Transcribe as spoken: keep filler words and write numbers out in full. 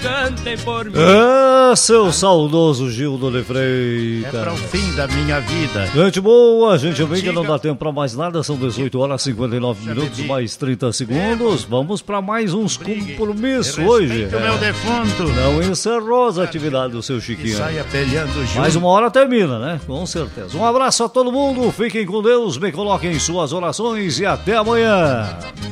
cantem por mim. É, seu saudoso Gildo de Freitas. É para o fim da minha vida. Gente boa, gente amiga, não dá tempo pra mais nada. São dezoito horas e cinquenta e nove minutos, mais trinta segundos. Vamos pra mais uns compromissos hoje. O meu defunto. Não encerrou as atividades do seu Chiquinho. Saia peleando junto. Mais uma hora termina, né? Com certeza. Um abraço a todo mundo, fiquem com Deus, me coloquem em suas orações e até amanhã.